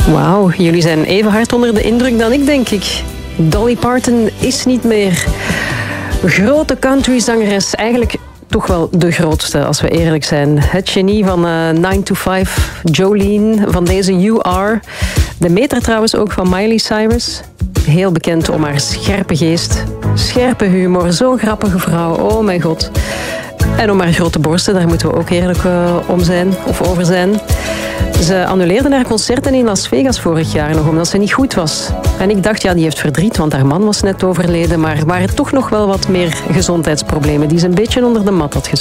Wauw, jullie zijn even hard onder de indruk dan ik, denk ik. Dolly Parton is niet meer grote countryzangeres. Eigenlijk toch wel de grootste, als we eerlijk zijn. Het genie van 9 to 5, Jolene, van deze You Are. De meter trouwens ook van Miley Cyrus. Heel bekend om haar scherpe geest, scherpe humor, zo'n grappige vrouw. Oh mijn god. En om haar grote borsten, daar moeten we ook eerlijk om zijn, of over zijn. Ze annuleerde haar concerten in Las Vegas vorig jaar nog, omdat ze niet goed was. En ik dacht, ja, die heeft verdriet, want haar man was net overleden. Maar er waren toch nog wel wat meer gezondheidsproblemen die ze een beetje onder de mat had gezet.